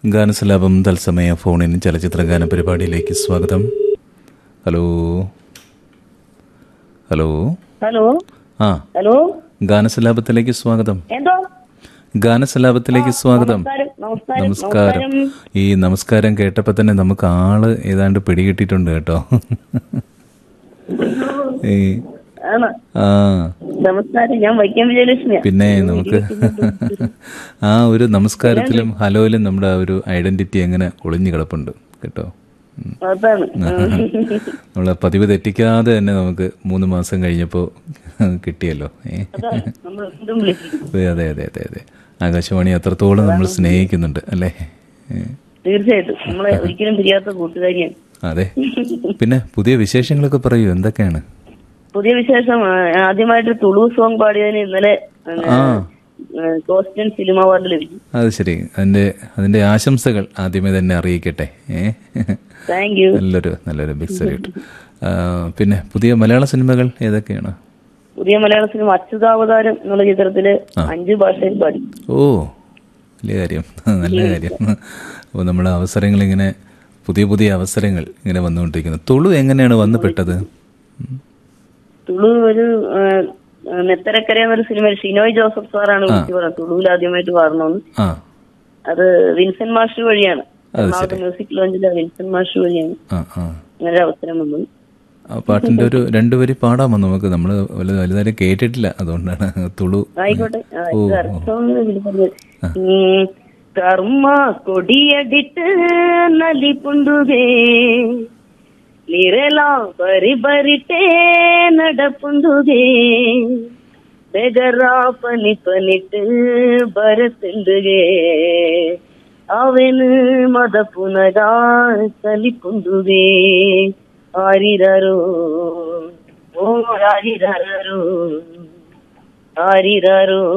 ഗാനസലാപം തത്സമയ ഫോണിൻ ചലച്ചിത്ര ഗാന പരിപാടിയിലേക്ക് സ്വാഗതം. ഹലോ ഹലോ ഹലോ ആ ഹലോ ഗാനസലാപത്തിലേക്ക് സ്വാഗതം. എന്തോ ഗാനസലാപത്തിലേക്ക് സ്വാഗതം. നമസ്കാരം. ഈ നമസ്കാരം കേട്ടപ്പോ തന്നെ നമുക്ക് ആള് ഏതാണ്ട് പിടികിട്ടിട്ടുണ്ട് കേട്ടോ. ആ നമസ്കാരം, ഞാൻ വൈക്കം വിജയലക്ഷ്മിയാ. പിന്നെ നമുക്ക് ആ ഒരു നമസ്കാരത്തിലും ഹലോയിലും നമ്മുടെ ആ ഒരു ഐഡന്റിറ്റി അങ്ങനെ ഒളിഞ്ഞു കിടപ്പുണ്ട് കേട്ടോ. അതാണ് നമ്മളെ പതിവ് തെറ്റിക്കാതെ തന്നെ നമുക്ക് 3 മാസം കഴിഞ്ഞപ്പോ കിട്ടിയല്ലോ. അതെ അതെ അതെ അതെ. ആകാശവാണി അത്രത്തോളം നമ്മൾ സ്നേഹിക്കുന്നുണ്ട് അല്ലേ? തീർച്ചയായിട്ടും നമ്മളെ ഒരിക്കലും പിരിയാത്ത കൂട്ടുകാരിയാണ്. അതെ. പിന്നെ പുതിയ വിശേഷങ്ങളൊക്കെ പറയൂ, എന്തൊക്കെയാണ് പുതിയ വിശേഷം? ആദ്യമായിട്ട് തുളു സോങ് പാടിയതിന് ഇന്നലെ കോസ്റ്റൻ ഫിലിം അവാർഡ് ലഭിച്ചു. അത് ശരി. അതിന്റെ ആശംസകൾ ആദ്യമേ തന്നെ അറിയിക്കട്ടെ. Thank you. നല്ലൊരു ബിഗ് സല്യൂട്ട്. പിന്നെ പുതിയ മലയാള സിനിമകൾ ഏതൊക്കെയാണ്? പുതിയ മലയാള സിനിമ അച്യുതാവതാരം എന്നുള്ള ചിത്രത്തില് 5 ഭാഷയിൽ പാടി. ഓ, വലിയ കാര്യം, നല്ല കാര്യം. അപ്പോൾ നമ്മുടെ അവസരങ്ങൾ ഇങ്ങനെ പുതിയ അവസരങ്ങൾ ഇങ്ങനെ വന്നുകൊണ്ടിരിക്കുന്നു. തുളു എങ്ങനെയാണ് വന്നു പെട്ടത്? തുളു ഒരു നെത്തരക്കര എന്നൊരു സിനിമ ഷിനോയ് ജോസഫ് സാറാണ് വിളിച്ചു പറഞ്ഞത് തുളുവിൽ ആദ്യമായിട്ട് പാടണമെന്ന്. അത് വിൻസെന്റ് മാഷ് വഴിയാണ്, എറണാകുളത്ത് മ്യൂസിക് ലോഞ്ചിലെ വിൻസെന്റ് മാഷ് വഴിയാണ് അങ്ങനെ അവസരം വന്നത്. ആ പാട്ടിന്റെ ഒരു 2 വരി പാടാമോ നമുക്ക്? നമ്മള് വലുതായി കേട്ടിട്ടില്ല, അതുകൊണ്ടാണ് തുളു. ആയിക്കോട്ടെ. കർമ്മ കൊടിയടിട്ട് നലിപ്പുണ്ടുകേ നിരല ಬರಿಬರಿಟೇ നടപ്പുണ്ടുകേ ಬೆಗರ ಪನಿಟ್ಟು ಬರತಿಂಡುಗೇ ಅವನು ಮದ ಪುನಗ ಕಲಿಪುಂಡುಗೇ ಆರಿರರೋ ಓ ಆರಿರರೋ ಆರಿರರೋ